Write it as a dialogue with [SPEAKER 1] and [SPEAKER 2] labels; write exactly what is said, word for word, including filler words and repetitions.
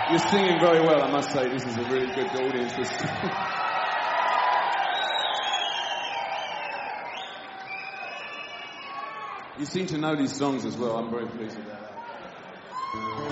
[SPEAKER 1] You're singing very well, I must say. This is a really good audience. This you seem to know these songs as well. I'm very pleased with that.